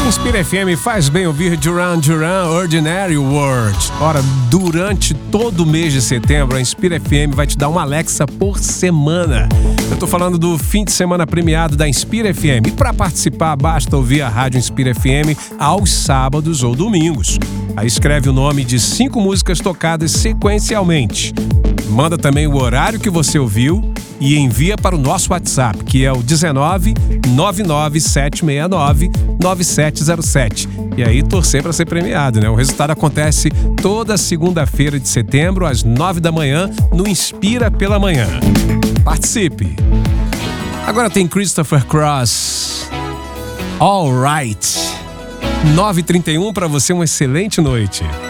Inspira FM faz bem ouvir Duran Duran, Ordinary World. Ora, durante todo o mês de setembro, a Inspira FM vai te dar uma Alexa por semana. Eu tô falando do fim de semana premiado da Inspira FM. E para participar, basta ouvir a Rádio Inspira FM aos sábados ou domingos. Aí escreve o nome de 5 músicas tocadas sequencialmente. Manda também o horário que você ouviu e envia para o nosso WhatsApp, que é o 19 99769 9707. E aí torcer para ser premiado, né? O resultado acontece toda segunda-feira de setembro, às 9 da manhã, no Inspira pela Manhã. Participe! Agora tem Christopher Cross. All right. 9h31 para você, uma excelente noite.